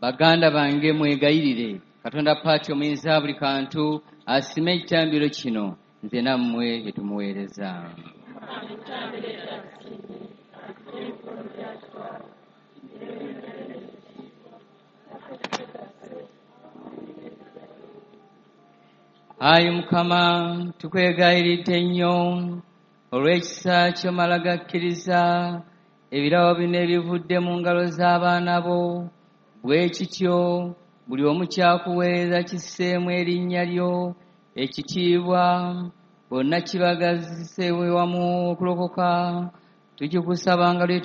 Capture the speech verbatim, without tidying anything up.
Baganda bange mwegayirire Katonda Paati omuyinza buli kantu asime ekitambiro kino nze nammwe etumuweereza. Ayi Mukama, tukwegayiridde nnyo olw'ekisa ky'omala gakkiriza ebirabo bino ebivudde mu ngalo z'abaana bo, bwe kityo buli omu kyakuweereza kisseemu erinnya lyo ekitiibwa, bonna kibagazise wamu okulokoka. Tukikusaba nga